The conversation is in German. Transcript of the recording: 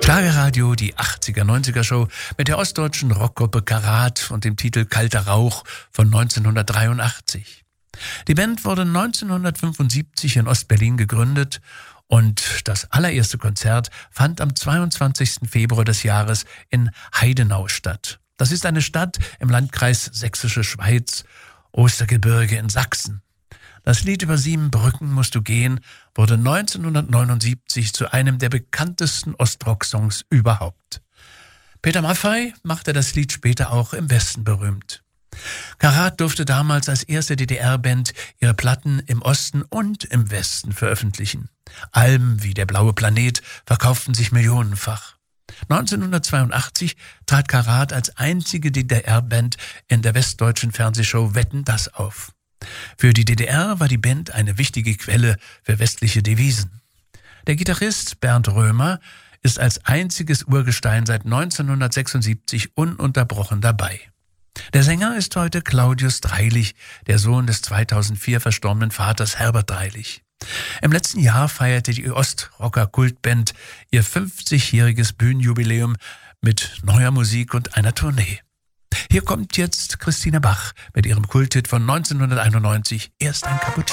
Schlagerradio, die 80er-90er-Show mit der ostdeutschen Rockgruppe Karat und dem Titel Kalter Rauch von 1983. Die Band wurde 1975 in Ostberlin gegründet und das allererste Konzert fand am 22. Februar des Jahres in Heidenau statt. Das ist eine Stadt im Landkreis Sächsische Schweiz, Ostergebirge in Sachsen. Das Lied über 7 Brücken musst du gehen wurde 1979 zu einem der bekanntesten Ostrock-Songs überhaupt. Peter Maffay machte das Lied später auch im Westen berühmt. Karat durfte damals als erste DDR-Band ihre Platten im Osten und im Westen veröffentlichen. Alben wie Der blaue Planet verkauften sich millionenfach. 1982 trat Karat als einzige DDR-Band in der westdeutschen Fernsehshow Wetten, dass auf. Für die DDR war die Band eine wichtige Quelle für westliche Devisen. Der Gitarrist Bernd Römer ist als einziges Urgestein seit 1976 ununterbrochen dabei. Der Sänger ist heute Claudius Dreilich, der Sohn des 2004 verstorbenen Vaters Herbert Dreilich. Im letzten Jahr feierte die Ostrocker-Kultband ihr 50-jähriges Bühnenjubiläum mit neuer Musik und einer Tournee. Hier kommt jetzt Christine Bach mit ihrem Kulthit von 1991, Erst ein Cappuccino.